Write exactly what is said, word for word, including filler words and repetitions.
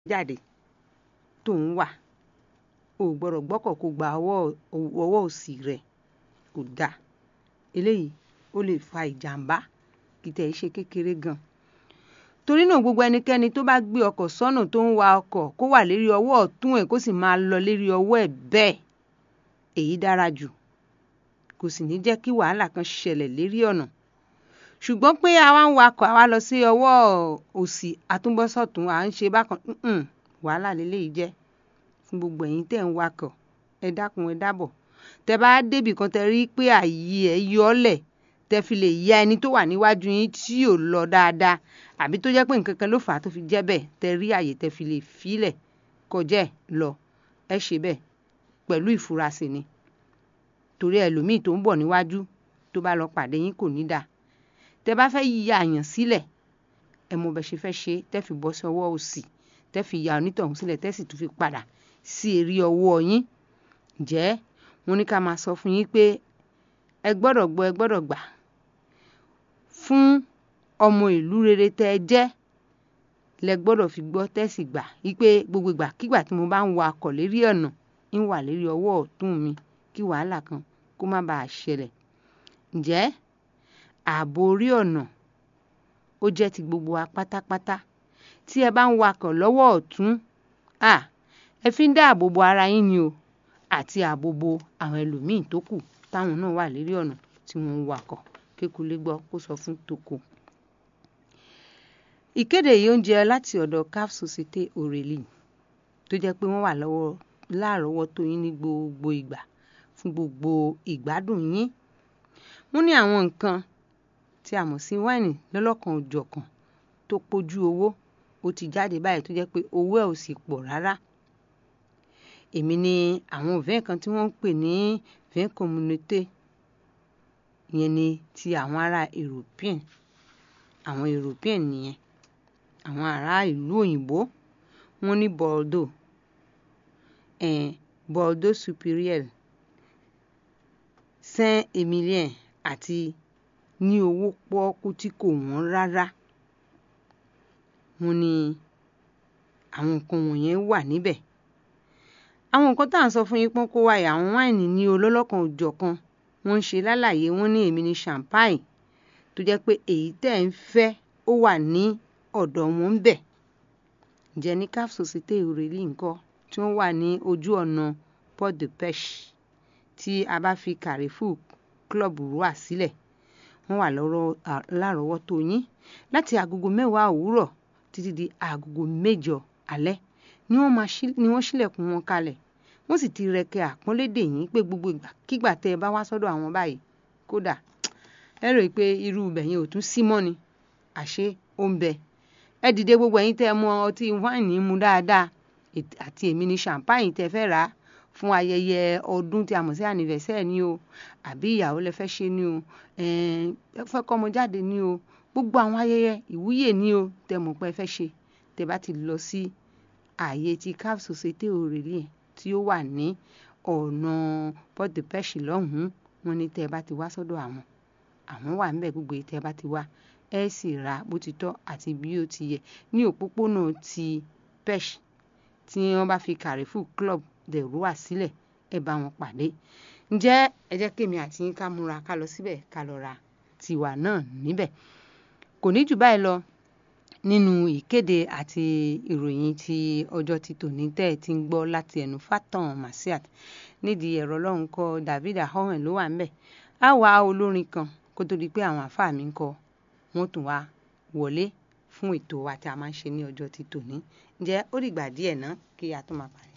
jáde tó ń wà o ò gbọ́dọ̀ gbọ́kọ̀ kó gba ọwọ́ òsì rẹ kò dáa. Eléyìí ó lè fa ìjàmbá kì í tẹ̀ ṣe kékeré gan. Torí náà gbogbo ẹnikẹ́ni tó bá gbé ọkọ̀ sọ́nà tó ń wa ọkọ̀ kó wà lérí ọwọ́ ọ̀tún ẹ̀ kó sì máa lọ lérí ọwọ́ ẹ̀ bẹ́ẹ̀, èyí dára jù, kò sì ní jẹ́ kí wàhálà kan ṣẹlẹ̀ lérí ọ̀nà. Ṣùgbọ́n pé a wá ń wakọ̀ a wá lọ sí ọwọ́ òsì àtúnbọ̀sọ̀tún à ń ṣe bákan, wàhálà lélẹ́yìí jẹ́ fún gbogbo ẹ̀yin tẹ́ ń wakọ̀. Ẹ dákun ẹ dábọ̀, tẹ́ bá débì kan tẹ́ rí pé ààyè ẹ̀ yọlẹ̀ tẹ́ fi lè ya ẹni tó wà níwájú yín tí ò lọ dáadáa, àbí tó jẹ́ pé nǹkan kan ló fà á tó fi jẹ́ bẹ́ẹ̀, tẹ́ rí ààyè tẹ́ fi lè fílẹ̀ kọjá ẹ̀ lọ, ẹ ṣe bẹ́ẹ̀ pẹ̀lú ìfurasí ni. Torí ẹlòmíì tó ń bọ̀ níwájú tó bá lọ pàdé yín kò ní dáa. Tẹ́ bá fẹ́ ya àyàn sílẹ̀, ẹ mọ bẹ́ ṣe fẹ́ ṣe tẹ́ fi bọ́ sí ọwọ́ òsì, tẹ́ fi ya onítọ̀hún sílẹ̀ tẹ́ sì tún fi padà sí eré ọwọ́ yín. Ǹjẹ́ mo ní ká máa sọ fún yín pé ẹ gbọ́dọ̀ gbọ́ ẹ gbọ́dọ̀ gbà fún ọmọ ìlú rere tẹ́ ẹ jẹ́, lẹ gbọ́dọ̀ fi gbọ́ tẹ́ sì gbà wípé gbogbo ìgbà kígbà tí mo bá ń wakọ̀ lérí ọ̀nà ń wà lérí ọwọ́ ọ̀tún mi kí wàhálà kan kó má bàa ṣẹlẹ̀. Ǹjẹ́ ààbò orí ọ̀nà ó jẹ́ ti gbogbo wa pátápátá. Tí ẹ bá ń wakọ̀ lọ́wọ́ ọ̀tún, à ẹ fi ń dáàbò bo ara yín ni o, àti ààbò bo àwọn ẹlòmíì tó kù táwọn náà wà lérí ọ̀nà tí wọ́n ń wakọ̀. Kékulé gbọ́ kó sọ fún toko. Ìkéde yìí ń jẹ́ láti ọ̀dọ̀ C A F Société Aurélie tó jẹ́ pé wọ́n wà lọ́wọ́ láàrọ́wọ́tó yín ní gbogbo ìgbà fún gbogbo ìgbádùn yín. Wọ́n ní àwọn nǹkan tí a mọ̀ sí wáìnì lọ́lọ́kan òjọ̀kan tó pójú owó ó ti jáde báyìí tó jẹ́ pé owó ẹ̀ ò sì pọ̀ rárá. Èmi ni àwọn vin kan tí wọ́n ń pè ní vin communauté, ìyẹn ni ti àwọn ará European, àwọn European nìyẹn, àwọn ará ìlú òyìnbó. Wọ́n ní Bordeaux, eh, Bordeaux Supérieur, Saint-Émilion àti ní owó pọ́ọ́kú tí kò wọ́n rárá. Wọ́n ní àwọn nǹkan wọ̀nyẹn wà níbẹ̀. Àwọn nǹkan tá à ń sọ fún yín pọ́n kó wáyé àwọn wáìnì ní olólọ́kan òjọ̀kan. Wọ́n ń ṣe lálàyé, wọ́n ní èmi ní champagne tó jẹ́ pé èyí tẹ́ ń fẹ́ ó wà ní ọ̀dọ̀ wọn ń bẹ̀. Ǹjẹ́ ní C A F Société Aurélie ńkọ́ tí wọ́n wà ní ojú ọ̀nà Port de Pêche tí a bá fi Carrefour Club wà sílẹ̀, wọ́n wà lárọ̀ọ́wọ́tó yín láti agogo mẹ́wàá òwúrọ̀ títí di agogo mẹ́jọ alẹ́ ni wọ́n máa ṣí ni wọ́n ṣílẹ̀kùn wọn kalẹ̀. Wọ́n sì ti rẹ̀kẹ̀ àpọ́nlé dè yín pé gbogbo ìgbà kígbà tẹ́ ẹ bá wá sọ́dọ̀ àwọn báyìí kódà ẹ rò pé irú ibẹ̀ yẹn ò tún sí mọ́ ni, àṣé ó ń bẹ. Ẹ dìde gbogbo ẹ̀yin tẹ́ ẹ mọ ọtí wáìnì mu dáadáa àti èmi ní champagne tẹ́ fẹ́ rà fún ayẹyẹ ọdún tí a mọ̀ sí anniversaire ni o, àbí ìyàwó lẹ fẹ́ ṣe ni o, ẹ fẹ́ kọ́mọ jáde ni o, gbogbo àwọn ayẹyẹ ìwúyè ni o tẹ́ mọ̀ pé ẹ fẹ́ ṣe. Tẹ́ bá ti lọ sí ààyè tí C A F Société Aurélie tí ó wà ní ọ̀nà Port de Pêche lọ́hùn-ún, wọ́n ní tẹ́ bá ti wá sọ́dọ̀ àwọn, àwọn wà níbẹ̀ gbogbo èyí tẹ́ bá ti wá ẹ sì rà bó ti tọ́ àti bí ó ti yẹ ní òpópónà ti Pêche tí wọ́n bá fi Carrefour Club dẹ̀ rú wà sílẹ̀, ẹ bá wọn pàdé. Ǹjẹ́ ẹ jẹ́ kémi àti yín ká múra ká lọ síbẹ̀ ká lọ ra tiwa náà níbẹ̀. Kò ní jù báyìí lọ nínú ìkéde àti ìròyìn ti ọjọ́ ti tòní tẹ́ ẹ ti ń gbọ́ láti ẹnu Fatan Masiat. Nídìí ẹ̀rọ lọ́hùn kọ David Ahohen ló wà ńbẹ̀. Á wá olórin kan kó tó di pé àwọn àfáà mi ń kọ wọ́n tún wá wọlé fún ètò wa tí a máa ń ṣe ní ọjọ́ ti tòní. Ǹjẹ́ ó dìgbà díẹ̀ náà kí a tó máa pàdé.